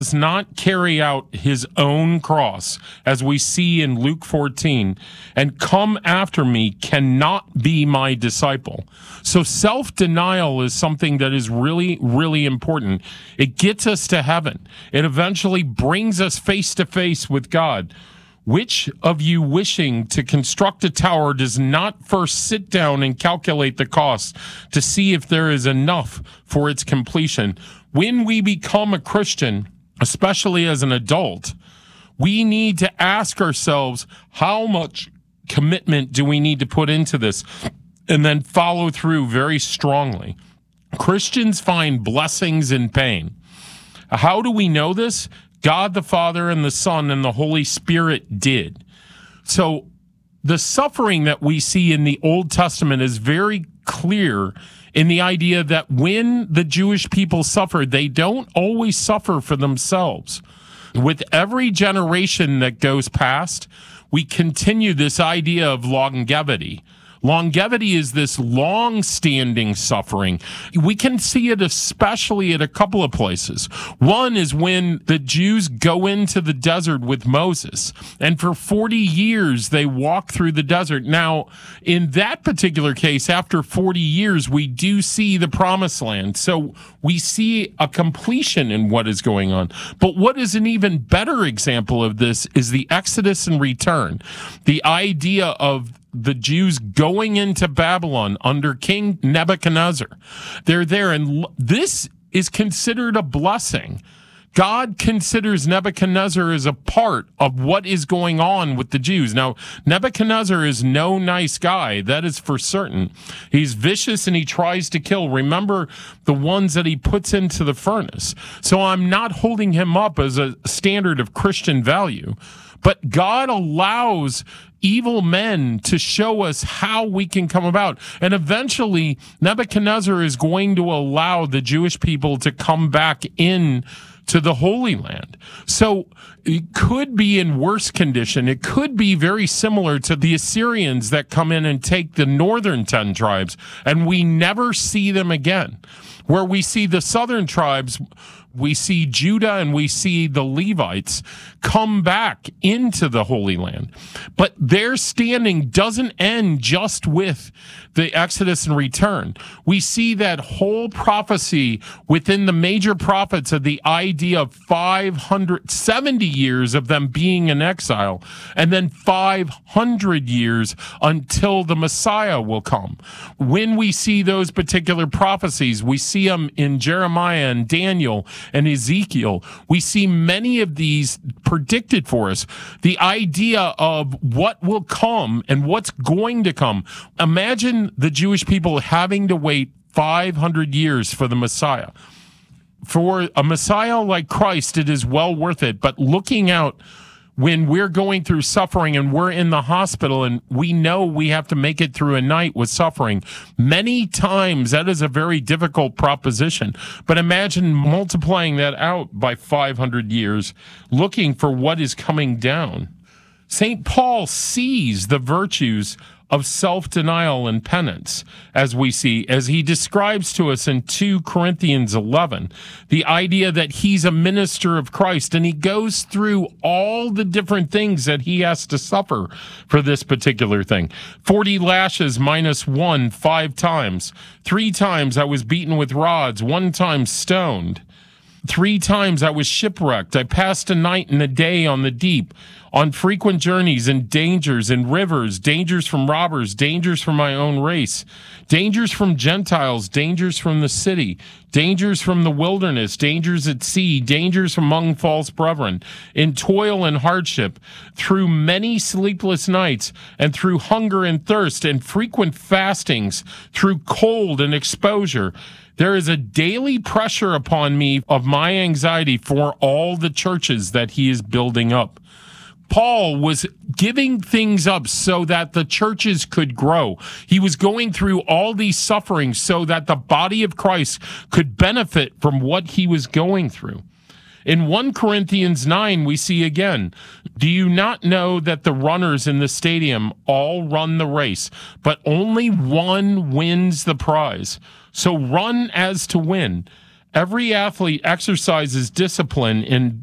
does not carry out his own cross, as we see in Luke 14, and come after me cannot be my disciple. So self-denial is something that is really, really important. It gets us to heaven. It eventually brings us face to face with God. Which of you wishing to construct a tower does not first sit down and calculate the cost to see if there is enough for its completion? When we become a Christian, especially as an adult, we need to ask ourselves, how much commitment do we need to put into this? And then follow through very strongly. Christians find blessings in pain. How do we know this? God the Father and the Son and the Holy Spirit did. So the suffering that we see in the Old Testament is very clear in the idea that when the Jewish people suffer, they don't always suffer for themselves. With every generation that goes past, we continue this idea of longevity. Longevity is this long-standing suffering. We can see it especially at a couple of places. One is when the Jews go into the desert with Moses, and for 40 years they walk through the desert. Now, in that particular case, after 40 years, we do see the promised land. So we see a completion in what is going on. But what is an even better example of this is the Exodus and return. The idea of the Jews going into Babylon under King Nebuchadnezzar. They're there, and this is considered a blessing. God considers Nebuchadnezzar as a part of what is going on with the Jews. Now, Nebuchadnezzar is no nice guy. That is for certain. He's vicious and he tries to kill. Remember the ones that he puts into the furnace. So I'm not holding him up as a standard of Christian value. But God allows evil men to show us how we can come about. And eventually, Nebuchadnezzar is going to allow the Jewish people to come back in to the Holy Land. So it could be in worse condition. It could be very similar to the Assyrians that come in and take the northern 10 tribes, and we never see them again. Where we see the southern tribes, we see Judah and we see the Levites come back into the Holy Land. But their standing doesn't end just with the Exodus and return. We see that whole prophecy within the major prophets of the idea of 570 years of them being in exile, and then 500 years until the Messiah will come. When we see those particular prophecies, we see them in Jeremiah and Daniel and Ezekiel. We see many of these predicted for us. The idea of what will come and what's going to come. Imagine the Jewish people having to wait 500 years for the Messiah. For a Messiah like Christ, it is well worth it. But looking out when we're going through suffering and we're in the hospital and we know we have to make it through a night with suffering, many times that is a very difficult proposition. But imagine multiplying that out by 500 years, looking for what is coming down. St. Paul sees the virtues of self-denial and penance, as we see, as he describes to us in 2 Corinthians 11, the idea that he's a minister of Christ, and he goes through all the different things that he has to suffer for this particular thing. 40 lashes minus 1, 5 times. 3 times I was beaten with rods, 1 time stoned. 3 times I was shipwrecked. I passed a night and a day on the deep, on frequent journeys and dangers in rivers, dangers from robbers, dangers from my own race, dangers from Gentiles, dangers from the city, dangers from the wilderness, dangers at sea, dangers among false brethren, in toil and hardship, through many sleepless nights, and through hunger and thirst, and frequent fastings, through cold and exposure. There is a daily pressure upon me of my anxiety for all the churches that he is building up. Paul was giving things up so that the churches could grow. He was going through all these sufferings so that the body of Christ could benefit from what he was going through. In 1 Corinthians 9, we see again, do you not know that the runners in the stadium all run the race, but only one wins the prize? So run as to win. Every athlete exercises discipline in